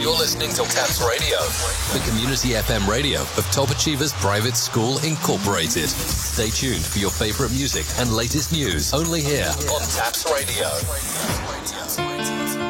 You're listening to Taps Radio, the community FM radio of Top Achievers Private School Incorporated. Stay tuned for your favorite music and latest news only here on Taps Radio.